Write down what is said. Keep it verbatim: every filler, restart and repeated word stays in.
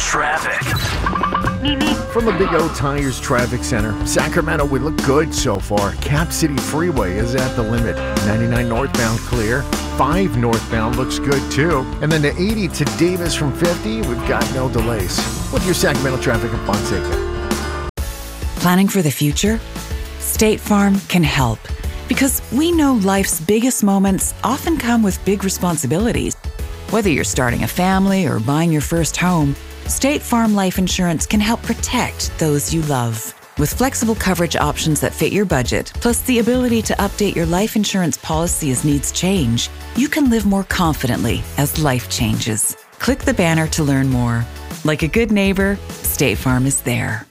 traffic. From the Big O Tires Traffic Center, Sacramento, we look good so far. Cap City Freeway is at the limit. ninety-nine northbound clear. five northbound looks good too. And then the eighty to Davis from fifty, we've got no delays. With your Sacramento traffic at Fonseca. Planning for the future? State Farm can help. Because we know life's biggest moments often come with big responsibilities. Whether you're starting a family or buying your first home, State Farm Life Insurance can help protect those you love. With flexible coverage options that fit your budget, plus the ability to update your life insurance policy as needs change, you can live more confidently as life changes. Click the banner to learn more. Like a good neighbor, State Farm is there.